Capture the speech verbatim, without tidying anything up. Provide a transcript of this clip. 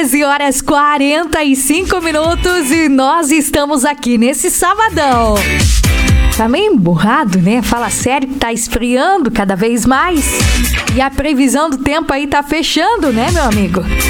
treze horas e quarenta e cinco minutos e nós estamos aqui nesse sabadão. Tá meio emburrado, né? Fala sério que tá esfriando cada vez mais. E a previsão do tempo aí tá fechando, né, meu amigo?